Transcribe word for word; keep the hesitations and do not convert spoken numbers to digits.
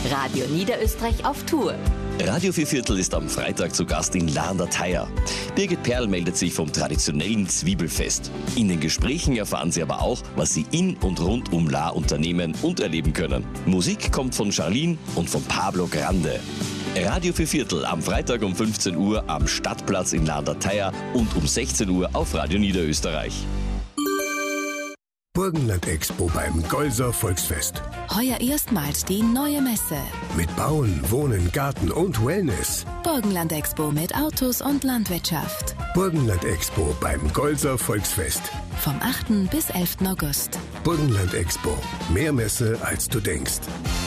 Radio Niederösterreich auf Tour. Radio Vierviertel ist am Freitag zu Gast in La an der Thaya. Birgit Perl meldet sich vom traditionellen Zwiebelfest. In den Gesprächen erfahren Sie aber auch, was Sie in und rund um La unternehmen und erleben können. Musik kommt von Charlene und von Pablo Grande. Radio Vierviertel am Freitag um fünfzehn Uhr am Stadtplatz in La an der Thaya und um sechzehn Uhr auf Radio Niederösterreich. Burgenland Expo beim Golser Volksfest. Heuer erstmals die neue Messe. Mit Bauen, Wohnen, Garten und Wellness. Burgenland Expo mit Autos und Landwirtschaft. Burgenland Expo beim Golser Volksfest. Vom achten bis elften August. Burgenland Expo. Mehr Messe, als du denkst.